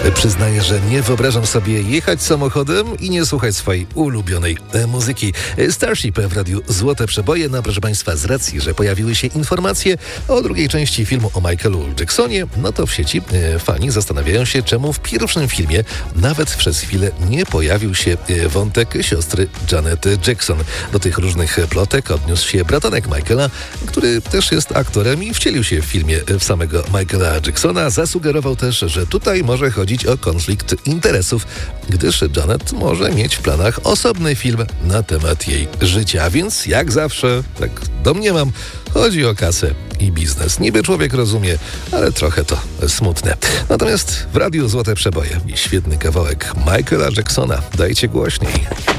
Przyznaję, że nie wyobrażam sobie jechać samochodem i nie słuchać swojej ulubionej muzyki. Starship w radiu Złote Przeboje. No proszę Państwa, z racji, że pojawiły się informacje o drugiej części filmu o Michaelu Jacksonie, no to w sieci fani zastanawiają się, czemu w pierwszym filmie nawet przez chwilę nie pojawił się wątek siostry Janet Jackson. Do tych różnych plotek odniósł się bratanek Michaela, który też jest aktorem i wcielił się w filmie w samego Michaela Jacksona. Zasugerował też, że tutaj może chodzić o konflikt interesów, gdyż Janet może mieć w planach osobny film na temat jej życia. Więc jak zawsze, tak domniemam, chodzi o kasę i biznes. Niby człowiek rozumie, ale trochę to smutne. Natomiast w radiu Złote Przeboje i świetny kawałek Michaela Jacksona. Dajcie głośniej.